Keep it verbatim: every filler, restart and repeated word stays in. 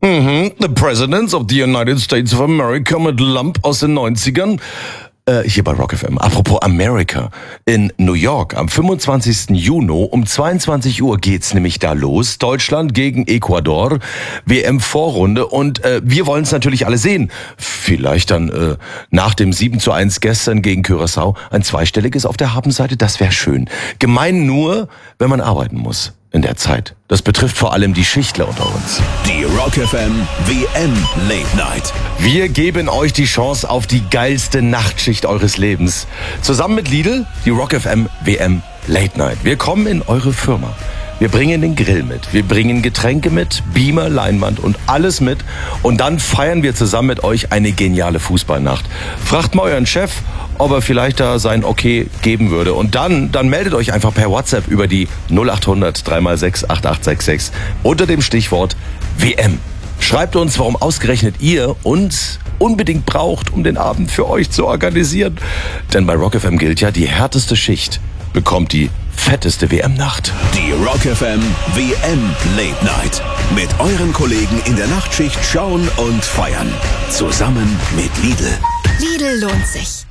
Mhm, The Presidents of the United States of America mit Lump aus den neunzigern. Äh, hier bei Rock F M. Apropos America. In New York am fünfundzwanzigsten Juni um zweiundzwanzig Uhr geht's nämlich da los. Deutschland gegen Ecuador. W M-Vorrunde. Und äh, wir wollen es natürlich alle sehen. Vielleicht dann äh, nach dem sieben zu eins gestern gegen Curaçao ein zweistelliges auf der Habenseite. Das wäre schön. Gemein nur, wenn man arbeiten muss in der Zeit. Das betrifft vor allem die Schichtler unter uns. Die Rock F M W M Late Night. Wir geben euch die Chance auf die geilste Nachtschicht eures Lebens. Zusammen mit Lidl, die Rock F M W M Late Night. Wir kommen in eure Firma. Wir bringen den Grill mit, wir bringen Getränke mit, Beamer, Leinwand und alles mit. Und dann feiern wir zusammen mit euch eine geniale Fußballnacht. Fragt mal euren Chef, ob er vielleicht da sein Okay geben würde. Und dann, dann meldet euch einfach per WhatsApp über die null acht hundert drei mal sechs acht acht sechs sechs unter dem Stichwort W M. Schreibt uns, warum ausgerechnet ihr uns unbedingt braucht, um den Abend für euch zu organisieren. Denn bei Rock F M gilt ja, die härteste Schicht bekommt die fetteste W M-Nacht. Die Rock F M W M Late Night. Mit euren Kollegen in der Nachtschicht schauen und feiern. Zusammen mit Lidl. Lidl lohnt sich.